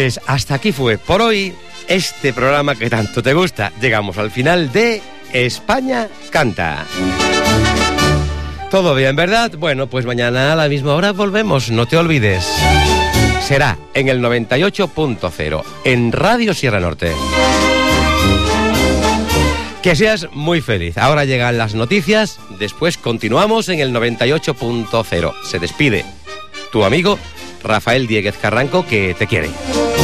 Pues hasta aquí fue por hoy este programa que tanto te gusta. Llegamos al final de España Canta. Todo bien, ¿verdad? Bueno, pues mañana a la misma hora volvemos, no te olvides. Será en el 98.0, en Radio Sierra Norte. Que seas muy feliz. Ahora llegan las noticias, después continuamos en el 98.0. Se despide tu amigo Rafael Dieguez Carranco, que te quiere.